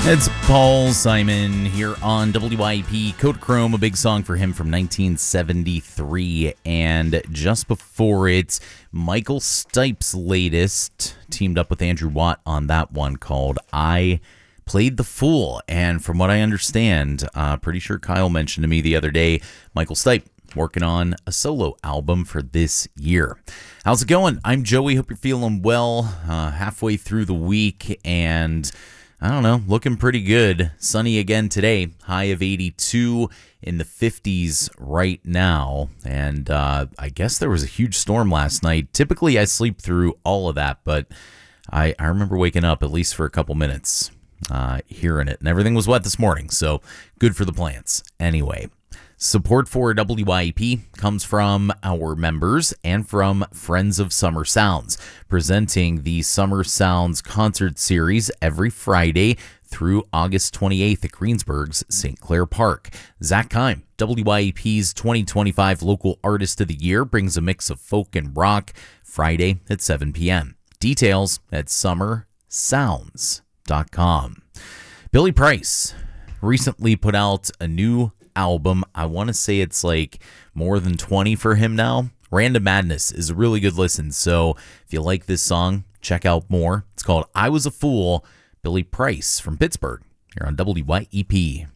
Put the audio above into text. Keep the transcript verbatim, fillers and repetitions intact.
It's Paul Simon here on W I P. Kodachrome, a big song for him from nineteen seventy-three. And just before it, Michael Stipe's latest, teamed up with Andrew Watt on that one called I Played the Fool. And from what I understand, uh, pretty sure Kyle mentioned to me the other day, Michael Stipe working on a solo album for this year. How's it going? I'm Joey. Hope you're feeling well. Uh, halfway through the week, and I don't know, looking pretty good. Sunny again today, high of eighty-two, in the fifties right now. And uh, I guess there was a huge storm last night. Typically, I sleep through all of that, but I, I remember waking up at least for a couple minutes uh, hearing it. And everything was wet this morning, so good for the plants. Anyway, support for W I P comes from our members and from Friends of Summer Sounds, presenting the Summer Sounds concert series every Friday through August twenty-eighth at Greensburg's Saint Clair Park. Zach Kime, W I P's twenty twenty-five Local Artist of the Year, brings a mix of folk and rock Friday at seven p.m. Details at summer sounds dot com. Billy Price recently put out a new album. I want to say it's like more than twenty for him now. Random Madness is a really good listen, so if you like this song, check out more. It's called I Was a Fool. Billy Price from Pittsburgh here on W Y E P.